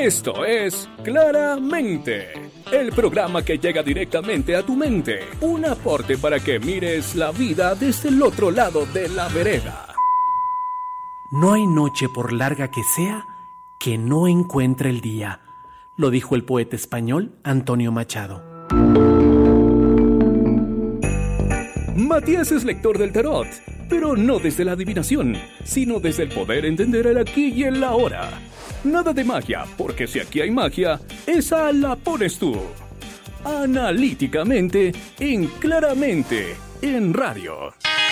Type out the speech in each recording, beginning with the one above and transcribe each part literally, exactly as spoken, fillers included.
Esto es Claramente, el programa que llega directamente a tu mente. Un aporte para que mires la vida desde el otro lado de la vereda. No hay noche, por larga que sea, que no encuentre el día, lo dijo el poeta español Antonio Machado. Matías es lector del tarot, pero no desde la adivinación, sino desde el poder entender el aquí y el ahora. Nada de magia, porque si aquí hay magia, esa la pones tú. Analíticamente, en Claramente, en radio.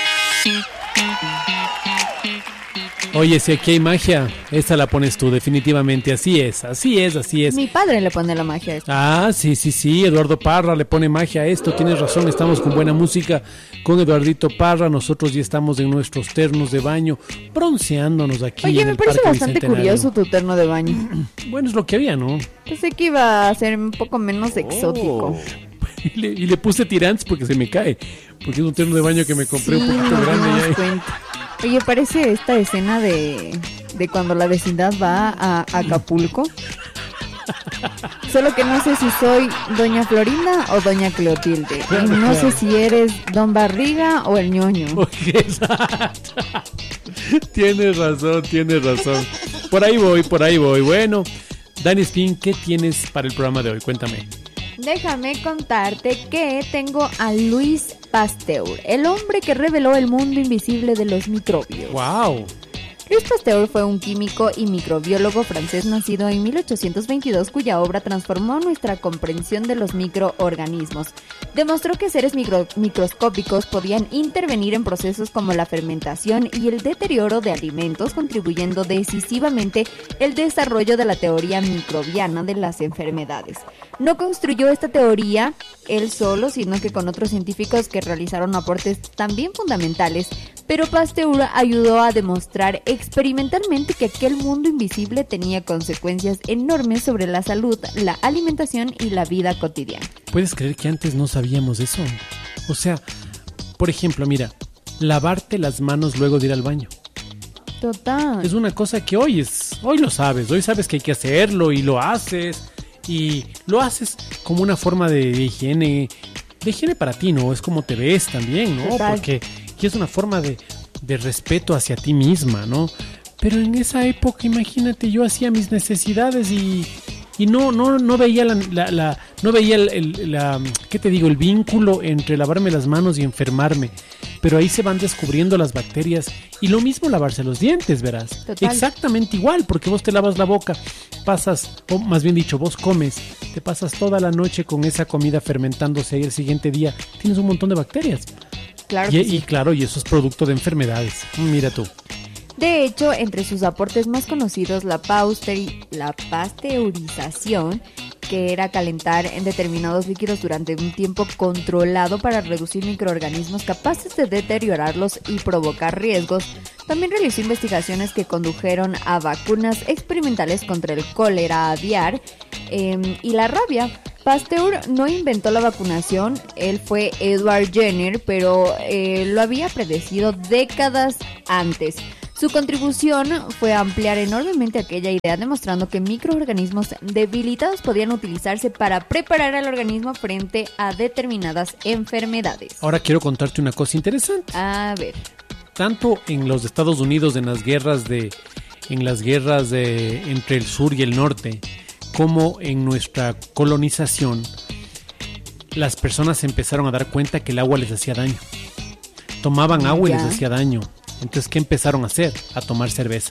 Oye, si aquí hay magia, esa la pones tú, definitivamente. Así es, así es, así es. Mi padre le pone la magia a esto. Ah, sí, sí, sí, Eduardo Parra le pone magia a esto. Tienes razón, estamos con buena música con Eduardito Parra. Nosotros ya estamos en nuestros ternos de baño, bronceándonos aquí. Oye, en me el parece Parque bastante Bicentenario. curioso tu terno de baño. Bueno, es lo que había, ¿no? Pensé que iba a ser un poco menos Oh. exótico. Y le, y le puse tirantes porque se me cae. Porque es un terno de baño que me compré Sí, un poquito nos grande. dimos ya. cuenta. Oye, parece esta escena de, de cuando la vecindad va a Acapulco. Solo que no sé si soy Doña Florinda o Doña Clotilde. Y no sé si eres Don Barriga o el ñoño. Oye, exacto. Tienes razón, tienes razón. Por ahí voy, por ahí voy. Bueno, Dani Spin, ¿qué tienes para el programa de hoy? Cuéntame. Déjame contarte que tengo a Louis Pasteur, el hombre que reveló el mundo invisible de los microbios. ¡Wow! Louis Pasteur fue un químico y microbiólogo francés nacido en mil ochocientos veintidós, cuya obra transformó nuestra comprensión de los microorganismos. Demostró que seres micro- microscópicos podían intervenir en procesos como la fermentación y el deterioro de alimentos, contribuyendo decisivamente el desarrollo de la teoría microbiana de las enfermedades. No construyó esta teoría él solo, sino que con otros científicos que realizaron aportes también fundamentales, pero Pasteur ayudó a demostrar experimentalmente que aquel mundo invisible tenía consecuencias enormes sobre la salud, la alimentación y la vida cotidiana. ¿Puedes creer que antes no sabíamos eso? O sea, por ejemplo, mira, lavarte las manos luego de ir al baño. Total. Es una cosa que hoy es, hoy lo sabes, hoy sabes que hay que hacerlo y lo haces. Y lo haces como una forma de, de higiene, de higiene para ti, ¿no? Es como te ves también, ¿no? Total. Porque y es una forma de, de respeto hacia ti misma, ¿no? Pero en esa época, imagínate, yo hacía mis necesidades y, y no, no, no veía la, la, la no veía el, el, la, ¿qué te digo? El vínculo entre lavarme las manos y enfermarme. Pero ahí se van descubriendo las bacterias. Y lo mismo lavarse los dientes, verás. Total. Exactamente igual, porque vos te lavas la boca, pasas, o más bien dicho, vos comes, te pasas toda la noche con esa comida fermentándose y el siguiente día tienes un montón de bacterias. Claro Y, que y sí. claro, y eso es producto de enfermedades. Mira tú. De hecho, entre sus aportes más conocidos, la, pausteri- la pasteurización, que era calentar en determinados líquidos durante un tiempo controlado para reducir microorganismos capaces de deteriorarlos y provocar riesgos. También realizó investigaciones que condujeron a vacunas experimentales contra el cólera aviar eh, y la rabia. Pasteur no inventó la vacunación, él fue Edward Jenner, pero eh, lo había predecido décadas antes. Su contribución fue ampliar enormemente aquella idea, demostrando que microorganismos debilitados podían utilizarse para preparar al organismo frente a determinadas enfermedades. Ahora quiero contarte una cosa interesante. A ver, Tanto en los Estados Unidos, en las guerras de, en las guerras de, entre el sur y el norte, como en nuestra colonización, las personas se empezaron a dar cuenta que el agua les hacía daño. Tomaban agua y Ya. les hacía daño. Entonces, ¿qué empezaron a hacer? A tomar cerveza.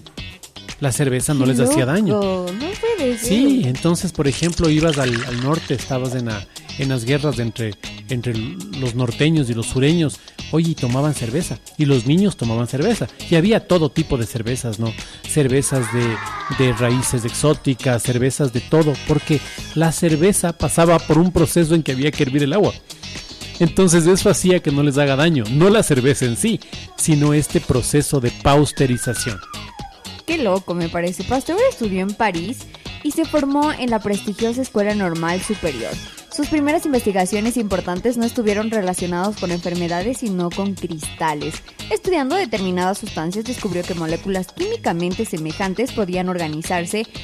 La cerveza no les hacía daño. loco, no puede ser. Sí, entonces, por ejemplo, ibas al, al norte, estabas en, la, en las guerras de entre, entre los norteños y los sureños, oye, y tomaban cerveza, y los niños tomaban cerveza, y había todo tipo de cervezas, ¿no? Cervezas de, de raíces exóticas, cervezas de todo, porque la cerveza pasaba por un proceso en que había que hervir el agua. Entonces eso hacía que no les haga daño, no la cerveza en sí, sino este proceso de pasteurización. Qué loco me parece. Pasteur estudió en París y se formó en la prestigiosa Escuela Normal Superior. Sus primeras investigaciones importantes no estuvieron relacionadas con enfermedades, sino con cristales. Estudiando determinadas sustancias, descubrió que moléculas químicamente semejantes podían organizarse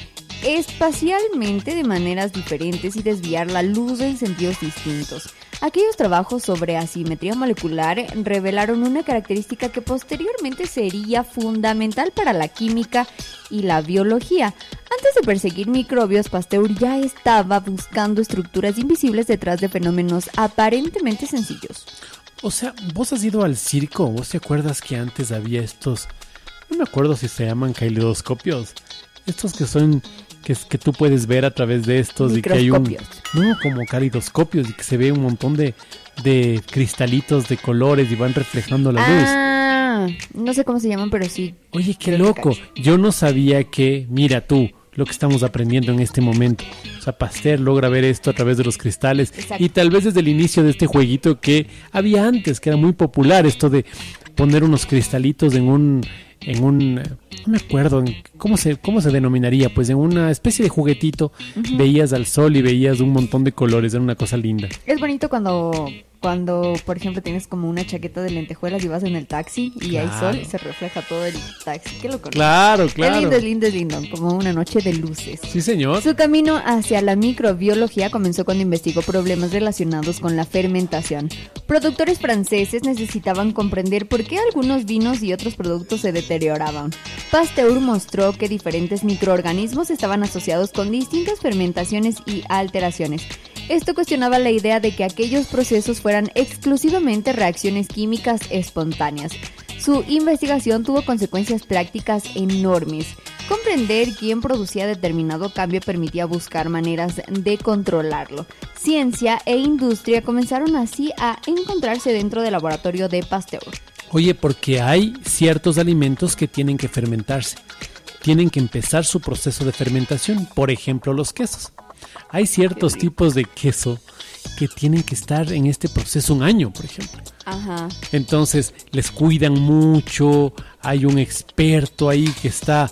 espacialmente de maneras diferentes y desviar la luz en sentidos distintos. Aquellos trabajos sobre asimetría molecular revelaron una característica que posteriormente sería fundamental para la química y la biología. Antes de perseguir microbios, Pasteur ya estaba buscando estructuras invisibles detrás de fenómenos aparentemente sencillos. O sea, ¿vos has ido al circo? ¿Vos te acuerdas que antes había estos, no me acuerdo si se llaman caleidoscopios, estos que son, que, que tú puedes ver a través de estos y que hay un, no, como caleidoscopios y que se ve un montón de, de cristalitos de colores y van reflejando la luz? Ah, no sé cómo se llaman, pero sí. Oye, qué loco. Yo no sabía que, mira tú, lo que estamos aprendiendo en este momento. O sea, Pasteur logra ver esto a través de los cristales. Exacto. Y tal vez desde el inicio de este jueguito que había antes, que era muy popular, esto de poner unos cristalitos en un, en un, no me acuerdo, en, ¿cómo se, cómo se denominaría? Pues en una especie de juguetito, uh-huh. Veías al sol y veías un montón de colores, era una cosa linda. Es bonito cuando... Cuando, por ejemplo, tienes como una chaqueta de lentejuelas y vas en el taxi y claro. Hay sol y se refleja todo el taxi. Qué loco, ¿no? Claro, claro. Es lindo, es lindo, es lindo. Como una noche de luces. Sí, señor. Su camino hacia la microbiología comenzó cuando investigó problemas relacionados con la fermentación. Productores franceses necesitaban comprender por qué algunos vinos y otros productos se deterioraban. Pasteur mostró que diferentes microorganismos estaban asociados con distintas fermentaciones y alteraciones. Esto cuestionaba la idea de que aquellos procesos fueran exclusivamente reacciones químicas espontáneas. Su investigación tuvo consecuencias prácticas enormes. Comprender quién producía determinado cambio permitía buscar maneras de controlarlo. Ciencia e industria comenzaron así a encontrarse dentro del laboratorio de Pasteur. Oye, porque hay ciertos alimentos que tienen que fermentarse. Tienen que empezar su proceso de fermentación. Por ejemplo, los quesos. Hay ciertos tipos de queso que tienen que estar en este proceso un año, por ejemplo. Ajá. Entonces, les cuidan mucho. Hay un experto ahí que está...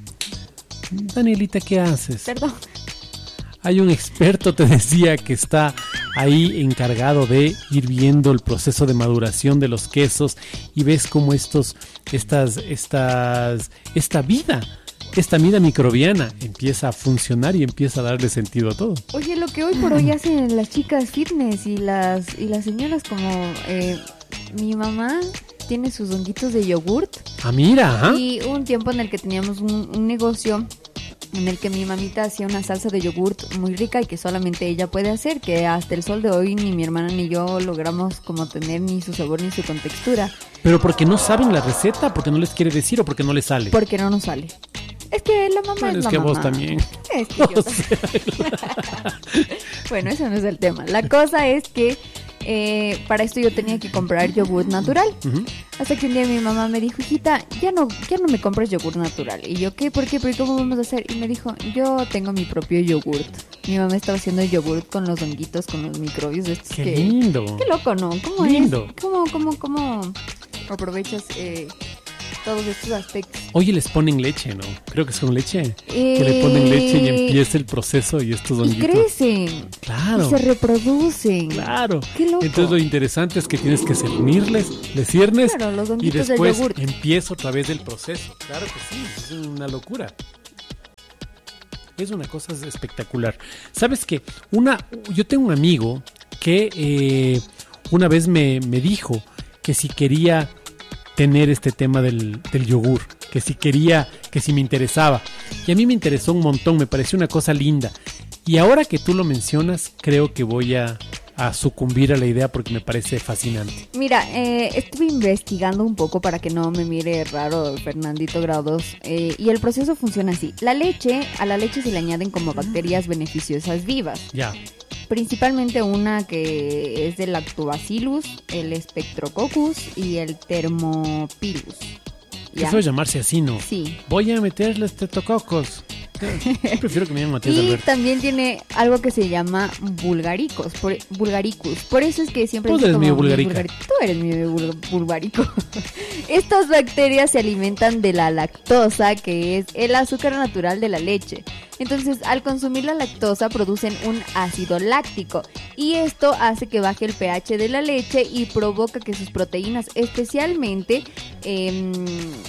Danielita, ¿qué haces? Perdón. Hay un experto, te decía, que está ahí encargado de ir viendo el proceso de maduración de los quesos y ves cómo estos, estas, estas, esta vida... Esta vida microbiana empieza a funcionar y empieza a darle sentido a todo. Oye, lo que hoy por hoy hacen las chicas fitness y las y las señoras como eh, mi mamá tiene sus honguitos de yogurt. Ah, mira. ¿Ah? Y hubo un tiempo en el que teníamos un, un negocio en el que mi mamita hacía una salsa de yogurt muy rica y que solamente ella puede hacer, que hasta el sol de hoy ni mi hermana ni yo logramos como tener ni su sabor ni su contextura. ¿Pero porque no saben la receta? ¿Porque no les quiere decir o porque no les sale? Porque no nos sale. Es que la mamá bueno, es, es la que mamá. vos también. Es que yo o también. Bueno, eso no es el tema. La cosa es que eh, para esto yo tenía que comprar yogur natural. Uh-huh. Hasta que un día mi mamá me dijo, hijita, ya no, ya no me compres yogur natural. Y yo, ¿qué? ¿Por qué? ¿Pero cómo vamos a hacer? Y me dijo, yo tengo mi propio yogurt. Mi mamá estaba haciendo yogurt con los honguitos, con los microbios estos. ¡Qué que, lindo! ¡Qué loco, ¿no? ¿Cómo lindo. es? ¿Cómo, cómo, cómo aprovechas... Eh, todos estos aspectos? Oye, les ponen leche, ¿no? Creo que es con leche. Eh... Que le ponen leche y empieza el proceso y estos honguitos. Y crecen. Claro. Y se reproducen. Claro. Qué loco. Entonces lo interesante es que tienes que cernirles, les ciernes claro, los y después del yogur. empieza otra vez el proceso. Claro que sí, es una locura. Es una cosa espectacular. ¿Sabes qué? Una, yo tengo un amigo que eh, una vez me, me dijo que si quería... tener este tema del, del yogur, que si quería, que si me interesaba. Y a mí me interesó un montón, me pareció una cosa linda. Y ahora que tú lo mencionas, creo que voy a, a sucumbir a la idea porque me parece fascinante. Mira, eh, estuve investigando un poco para que no me mire raro Fernandito Grados, eh, y el proceso funciona así. La leche, a la leche se le añaden como bacterias beneficiosas vivas. Ya. Principalmente una que es del Lactobacillus, el Streptococcus y el Thermopilus. ¿Qué fue llamarse así, no? Sí. Voy a meterle Streptococos. Yo prefiero que me llamen Matías Y Alberto. también tiene algo que se llama bulgaricos, por, bulgaricus. Por eso es que siempre... Tú es eres como mi bulgarica. Bulgari- Tú eres mi bul- bulgarico. Estas bacterias se alimentan de la lactosa, que es el azúcar natural de la leche. Entonces, al consumir la lactosa, producen un ácido láctico. Y esto hace que baje el pH de la leche y provoca que sus proteínas, especialmente... Eh,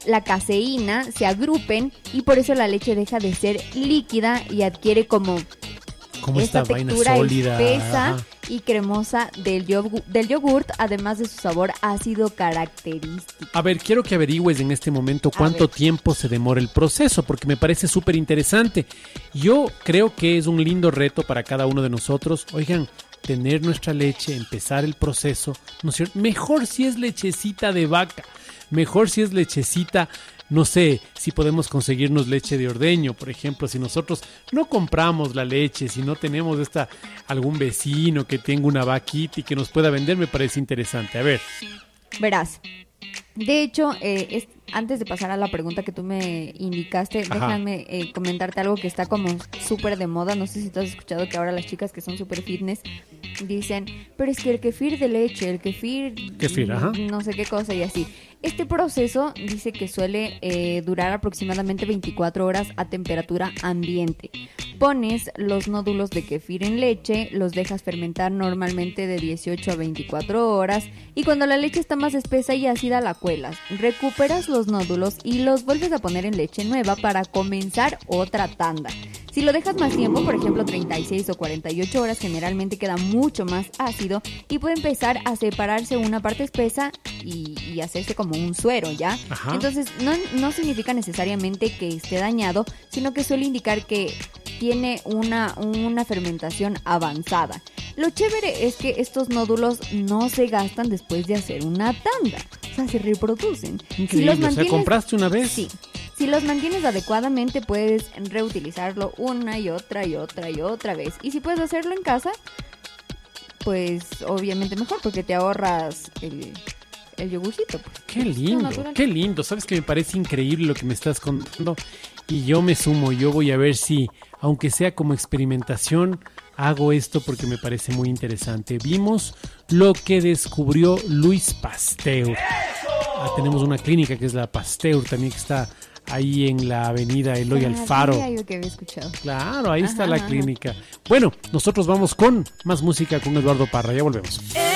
la caseína se agrupen y por eso la leche deja de ser líquida y adquiere como Como esta esta vaina textura sólida. espesa Ajá. y cremosa del, yogu- del yogurt, además de su sabor ácido característico. A ver, quiero que averigües en este momento cuánto ver. tiempo se demora el proceso, porque me parece súper interesante. Yo creo que es un lindo reto para cada uno de nosotros. Oigan, tener nuestra leche, empezar el proceso, ¿no es cierto? Mejor si es lechecita de vaca, mejor si es lechecita, no sé, si podemos conseguirnos leche de ordeño, por ejemplo, si nosotros no compramos la leche, si no tenemos esta algún vecino que tenga una vaquita y que nos pueda vender, me parece interesante. A ver. Verás, de hecho, eh, es, antes de pasar a la pregunta que tú me indicaste, Ajá. déjame eh, comentarte algo que está como súper de moda. No sé si tú has escuchado que ahora las chicas que son súper fitness dicen, pero es que el kefir de leche, el kefir, Kefir, ajá. no sé qué cosa y así. Este proceso dice que suele eh, durar aproximadamente veinticuatro horas a temperatura ambiente. Pones los nódulos de kefir en leche, los dejas fermentar normalmente de dieciocho a veinticuatro horas y cuando la leche está más espesa y ácida la cuelas. Recuperas los nódulos y los vuelves a poner en leche nueva para comenzar otra tanda. Si lo dejas más tiempo, por ejemplo treinta y seis o cuarenta y ocho horas, generalmente queda mucho más ácido y puede empezar a separarse una parte espesa y, y hacerse como un suero, ¿ya? Ajá. Entonces no, no significa necesariamente que esté dañado, sino que suele indicar que tiene una, una fermentación avanzada. Lo chévere es que estos nódulos no se gastan después de hacer una tanda, o sea, se reproducen. Increíble, o sea, ¿compraste una vez? Sí. Si los mantienes adecuadamente, puedes reutilizarlo una y otra y otra y otra vez. Y si puedes hacerlo en casa, pues obviamente mejor, porque te ahorras el, el yogurcito. Pues. Qué lindo, qué lindo. Sabes que me parece increíble lo que me estás contando. Y yo me sumo, yo voy a ver si, aunque sea como experimentación, hago esto porque me parece muy interesante. Vimos lo que descubrió Luis Pasteur. Ah, tenemos una clínica que es la Pasteur también, que está ahí en la avenida Eloy Ah, Alfaro. sí, algo que había escuchado. Claro, ahí Ajá, está la ajá. clínica. Bueno, nosotros vamos con más música con Eduardo Parra. Ya volvemos.